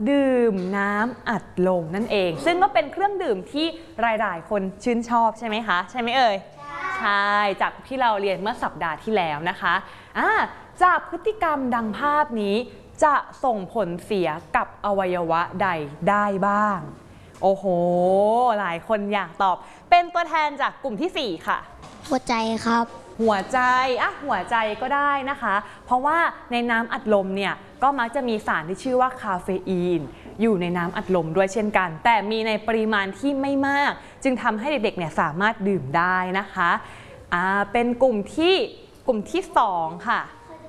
ดื่มน้ำอัดลมนั่นเองซึ่งก็เป็นเครื่องดื่มที่หลายๆคนชื่นชอบใช่ไหมคะใช่ไหมเอ่ยใช่จากที่เราเรียนเมื่อสัปดาห์ที่แล้วนะคะจากพฤติกรรมดังภาพนี้จะส่งผลเสียกับอวัยวะใดได้บ้างโอ้โหหลายคนอยากตอบเป็นตัวแทนจากกลุ่มที่4ค่ะหัวใจครับหัวใจหัวใจก็ได้นะคะเพราะว่าในน้ำอัดลมเนี่ยก็มักจะมีสารที่ชื่อว่าคาเฟอีนอยู่ในน้ำอัดลมด้วยเช่นกันแต่มีในปริมาณที่ไม่มากจึงทำให้เด็กๆเนี่ยสามารถดื่มได้นะคะเป็นกลุ่มที่2ค่ะ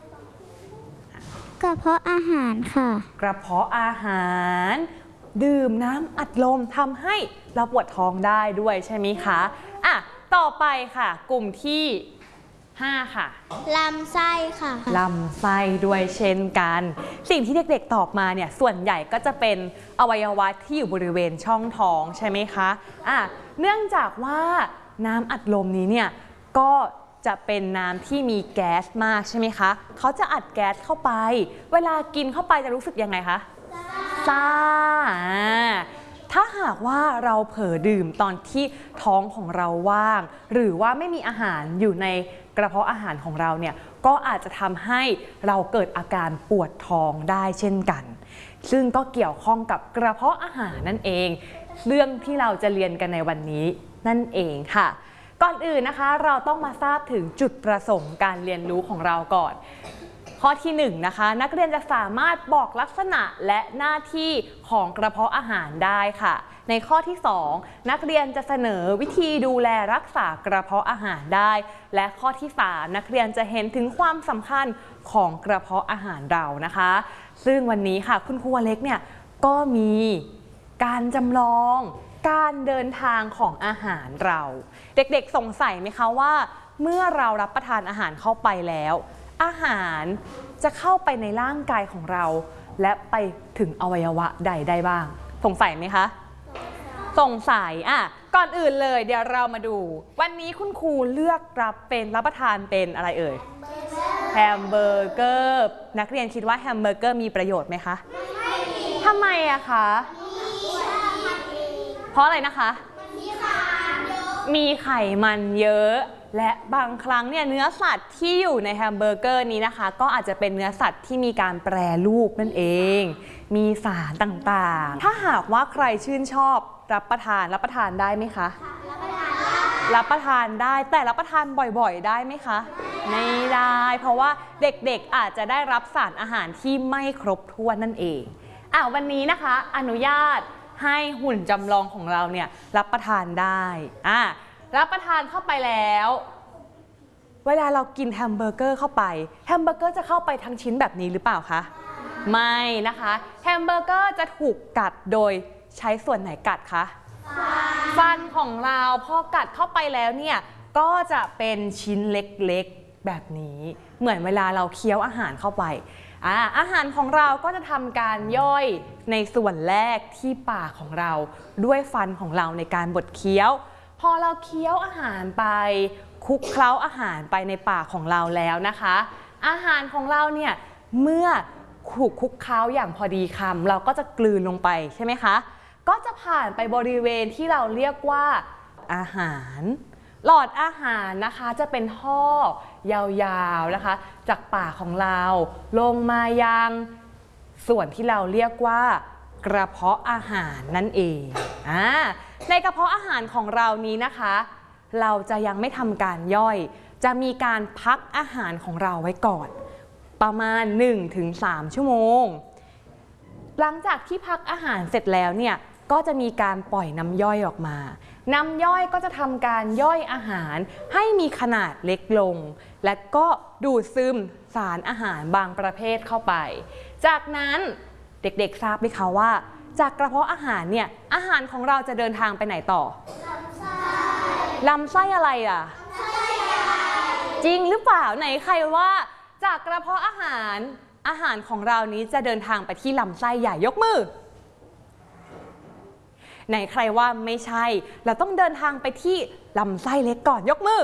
กระเพาะอาหารค่ะกระเพาะอาหารดื่มน้ำอัดลมทำให้เราปวดท้องได้ด้วยใช่ไหมคะต่อไปค่ะกลุ่มที่5ค่ะลำไส้ค่ะลำไส้ด้วยเช่นกันสิ่งที่เด็กๆตอบมาเนี่ยส่วนใหญ่ก็จะเป็นอวัยวะที่อยู่บริเวณช่องท้องใช่ไหมคะเนื่องจากว่าน้ำอัดลมนี้เนี่ยก็จะเป็นน้ำที่มีแก๊สมากใช่ไหมคะเขาจะอัดแก๊สเข้าไปเวลากินเข้าไปจะรู้สึกยังไงคะซ่าถ้าหากว่าเราเผลอดื่มตอนที่ท้องของเราว่างหรือว่าไม่มีอาหารอยู่ในกระเพาะอาหารของเราเนี่ยก็อาจจะทำให้เราเกิดอาการปวดท้องได้เช่นกันซึ่งก็เกี่ยวข้องกับกระเพาะอาหารนั่นเองเรื่องที่เราจะเรียนกันในวันนี้นั่นเองค่ะก่อนอื่นนะคะเราต้องมาทราบถึงจุดประสงค์การเรียนรู้ของเราก่อนข้อที่1นะคะนักเรียนจะสามารถบอกลักษณะและหน้าที่ของกระเพาะอาหารได้ค่ะในข้อที่2นักเรียนจะเสนอวิธีดูแลรักษากระเพาะอาหารได้และข้อที่3นักเรียนจะเห็นถึงความสำคัญของกระเพาะอาหารเรานะคะซึ่งวันนี้ค่ะคุณครูเล็กเนี่ยก็มีการจำลองการเดินทางของอาหารเราเด็กๆสงสัยไหมคะว่าเมื่อเรารับประทานอาหารเข้าไปแล้วอาหารจะเข้าไปในร่างกายของเราและไปถึงอวัยวะใดได้บ้างสงสัยไหมคะสงสัยก่อนอื่นเลยเดี๋ยวเรามาดูวันนี้คุณครูเลือกรับประทานเป็นอะไรเอ่ยแฮมเบอร์เกอร์นักเรียนคิดว่าแฮมเบอร์เกอร์มีประโยชน์ไหมคะทำไมอะคะเพราะอะไรนะคะมีไขมันเยอะและบางครั้งเนี่ยเนื้อสัตว์ที่อยู่ในแฮมเบอร์เกอร์นี้นะคะก็อาจจะเป็นเนื้อสัตว์ที่มีการแปรรูปนั่นเองมีสารต่างๆถ้าหากว่าใครชื่นชอบรับประทานได้ไหมคะรับประทานได้แต่รับประทานบ่อยๆได้ไหมคะไม่ได้เพราะว่าเด็กๆอาจจะได้รับสารอาหารที่ไม่ครบถ้วนนั่นเองวันนี้นะคะอนุญาตให้หุ่นจำลองของเราเนี่ยรับประทานได้รับประทานเข้าไปแล้วเวลาเรากินแฮมเบอร์เกอร์เข้าไปแฮมเบอร์เกอร์จะเข้าไปทั้งชิ้นแบบนี้หรือเปล่าคะไม่นะคะแฮมเบอร์เกอร์จะถูกกัดโดยใช้ส่วนไหนกัดคะฟันของเราพอกัดเข้าไปแล้วเนี่ยก็จะเป็นชิ้นเล็กๆแบบนี้เหมือนเวลาเราเคี้ยวอาหารเข้าไปอาหารของเราก็จะทำการย่อยในส่วนแรกที่ปากของเราด้วยฟันของเราในการบดเคี้ยวพอเราเคี้ยวอาหารไปคลุกเคล้าอาหารไปในปากของเราแล้วนะคะอาหารของเราเนี่ยเมื่อคลุกเคล้าอย่างพอดีคำเราก็จะกลืนลงไปใช่ไหมคะก็จะผ่านไปบริเวณที่เราเรียกว่าอาหารหลอดอาหารนะคะจะเป็นท่อยาวๆนะคะจากปากของเราลงมายังส่วนที่เราเรียกว่ากระเพาะอาหารนั่นเองในกระเพาะอาหารของเรานี้นะคะเราจะยังไม่ทำการย่อยจะมีการพักอาหารของเราไว้ก่อนประมาณ 1-3 ชั่วโมงหลังจากที่พักอาหารเสร็จแล้วเนี่ยก็จะมีการปล่อยน้ำย่อยออกมาน้ำย่อยก็จะทำการย่อยอาหารให้มีขนาดเล็กลงและก็ดูดซึมสารอาหารบางประเภทเข้าไปจากนั้นเด็กๆทราบไหมคะว่าจากกระเพาะอาหารเนี่ยอาหารของเราจะเดินทางไปไหนต่อลำไส้อะไรจริงหรือเปล่าไหนใครว่าจากกระเพาะอาหารของเรานี้จะเดินทางไปที่ลำไส้ใหญ่ยกมือไหนใครว่าไม่ใช่เราต้องเดินทางไปที่ลำไส้เล็กก่อนยกมือ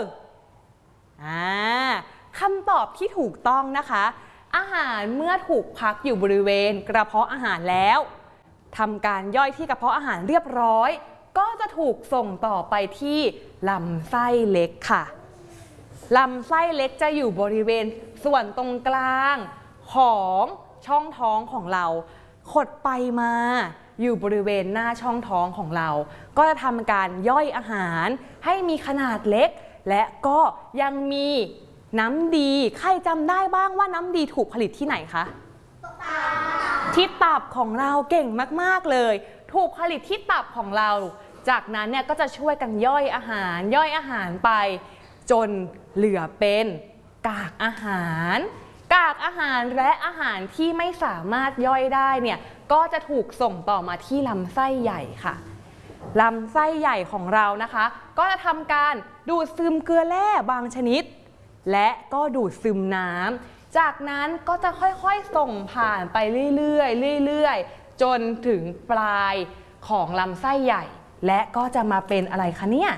คำตอบที่ถูกต้องนะคะอาหารเมื่อถูกพักอยู่บริเวณกระเพาะอาหารแล้วทำการย่อยที่กระเพาะอาหารเรียบร้อยก็จะถูกส่งต่อไปที่ลำไส้เล็กค่ะลำไส้เล็กจะอยู่บริเวณส่วนตรงกลางของช่องท้องของเราขดไปมาอยู่บริเวณหน้าช่องท้องของเราก็จะทำการย่อยอาหารให้มีขนาดเล็กและก็ยังมีน้ำดีใครจำได้บ้างว่าน้ำดีถูกผลิตที่ไหนคะที่ตับของเราเก่งมากๆเลยถูกผลิตที่ตับของเราจากนั้นเนี่ยก็จะช่วยกันย่อยอาหารไปจนเหลือเป็นกากอาหารและอาหารที่ไม่สามารถย่อยได้เนี่ยก็จะถูกส่งต่อมาที่ลำไส้ใหญ่ค่ะลำไส้ใหญ่ของเรานะคะก็จะทำการดูดซึมเกลือแร่บางชนิดและก็ดูดซึมน้ำจากนั้นก็จะค่อยๆส่งผ่านไปเรื่อยๆจนถึงปลายของลำไส้ใหญ่และก็จะมาเป็นอะไรคะเนี่ย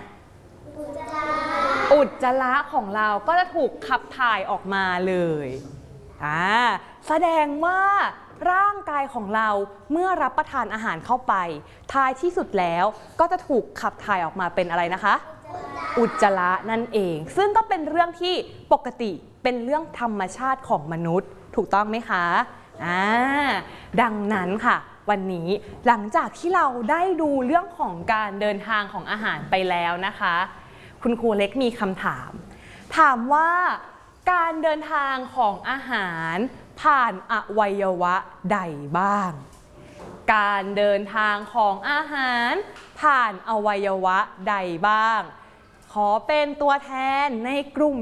อุจจาระของเราก็จะถูกขับถ่ายออกมาเลยแสดงว่าร่างกายของเราเมื่อรับประทานอาหารเข้าไปท้ายที่สุดแล้วก็จะถูกขับถ่ายออกมาเป็นอะไรนะคะอุจจาระนั่นเองซึ่งก็เป็นเรื่องที่ปกติเป็นเรื่องธรรมชาติของมนุษย์ถูกต้องไหมคะดังนั้นค่ะวันนี้หลังจากที่เราได้ดูเรื่องของการเดินทางของอาหารไปแล้วนะคะคุณครูเล็กมีคำถามว่าการเดินทางของอาหารผ่านอวัยวะใดบ้างการเดินทางของอาหารผ่านอวัยวะใดบ้างขอเป็นตัวแทนในกลุ่ม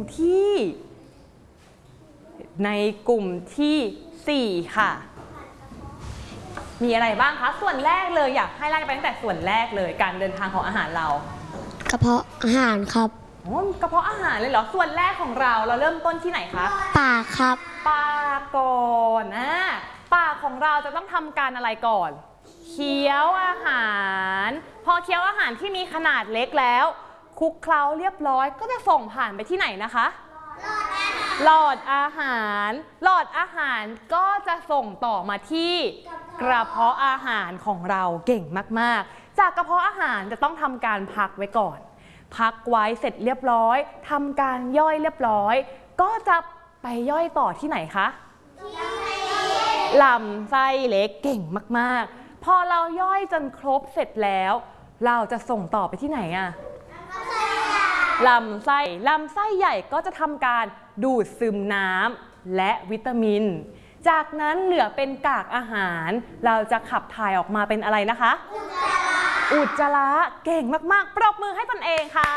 ที่4ค่ะมีอะไรบ้างคะส่วนแรกเลยอยากให้ไล่ไปตั้งแต่ส่วนแรกเลยการเดินทางของอาหารเรากระเพาะอาหารครับกระเพาะอาหารเลยเหรอส่วนแรกของเราเริ่มต้นที่ไหนคะปากครับปากก่อนปากของเราจะต้องทำการอะไรก่อนเคี้ยวอาหารพอเคี้ยวอาหารที่มีขนาดเล็กแล้วคลุกเคล้าเรียบร้อยก็จะส่งผ่านไปที่ไหนนะคะหลอดอาหารก็จะส่งต่อมาที่กระเพาะอาหารของเราเก่งมากๆจากกระเพาะอาหารจะต้องทำการพักไว้ก่อนพักไว้เสร็จเรียบร้อยทำการย่อยเรียบร้อยก็จะไปย่อยต่อที่ไหนคะลำไส้เล็กเก่งมากๆพอเราย่อยจนครบเสร็จแล้วเราจะส่งต่อไปที่ไหนลำไส้ใหญ่ก็จะทำการดูดซึมน้ำและวิตามินจากนั้นเหลือเป็นกากอาหารเราจะขับถ่ายออกมาเป็นอะไรนะคะอุจจาระเก่งมากๆปรบมือให้ตนเองค่ะ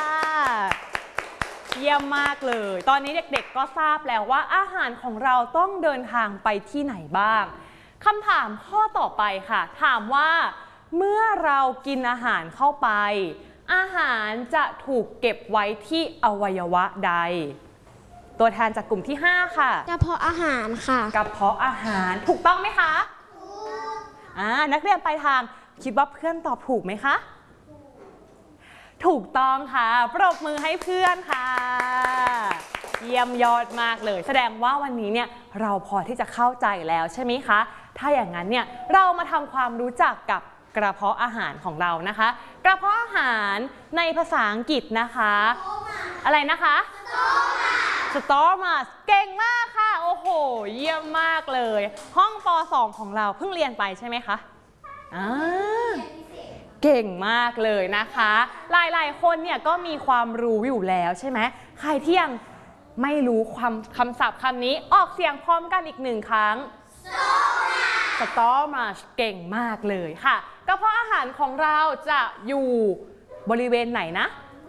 เยี่ยมมากเลยตอนนี้เด็กๆก็ทราบแล้วว่าอาหารของเราต้องเดินทางไปที่ไหนบ้างคำถามข้อต่อไปค่ะถามว่าเมื่อเรากินอาหารเข้าไปอาหารจะถูกเก็บไว้ที่อวัยวะใดตัวแทนจากกลุ่มที่5ค่ะกระเพาะอาหารค่ะกระเพาะอาหารถูกต้องไหมคะนักเรียนปลายทางคิดว่าเพื่อนตอบถูกไหมคะถูกต้องค่ะปรบมือให้เพื่อนค่ะเยี่ยมยอดมากเลยแสดงว่าวันนี้เนี่ยเราพอที่จะเข้าใจแล้วใช่ไหมคะถ้าอย่างนั้นเนี่ยเรามาทำความรู้จักกับกระเพาะอาหารของเรานะคะกระเพาะอาหารในภาษาอังกฤษนะคะอะไรนะคะสตอมาสเก่งมากค่ะโอ้โหเยี่ยมมากเลยห้องป.2 ของเราเพิ่งเรียนไปใช่ไหมคะเก่งมากเลยนะคะหลายๆคนเนี่ยก็มีความรู้อยู่แล้วใช่ไหมใครที่ยังไม่รู้คำศัพท์คำนี้ออกเสียงพร้อมกันอีก1 ครั้งสตอมาสเก่งมากเลยค่ะกระเพาะอาหารของเราจะอยู่บริเวณไหนนะ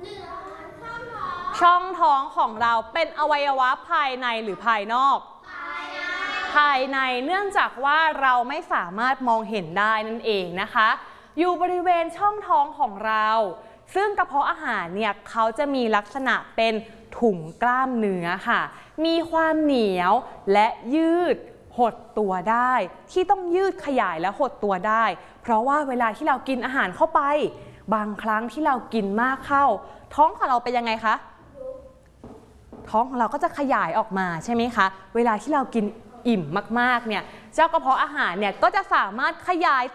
ช่องท้องของเราเป็นอวัยวะภายในหรือภายนอกภายในเนื่องจากว่าเราไม่สามารถมองเห็นได้นั่นเองนะคะอยู่บริเวณช่องท้องของเราซึ่งกระเพาะอาหารเนี่ยเขาจะมีลักษณะเป็นถุงกล้ามเนื้อค่ะมีความเหนียวและยืดหดตัวได้ที่ต้องยืดขยายและหดตัวได้เพราะว่าเวลาที่เรากินอาหารเข้าไปบางครั้งที่เรากินมากเข้าท้องของเราเป็นยังไงคะท้องของเราก็จะขยายออกมาใช่ไหมคะเวลาที่เรากินอิ่มมากๆเนี่ยเจ้ากระเพาะอาหารเนี่ยก็จะสามารถขยาย